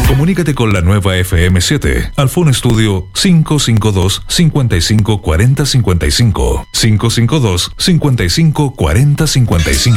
Comunícate con la nueva FM7 al Phone Studio 552-5540-55. 552-5540-55.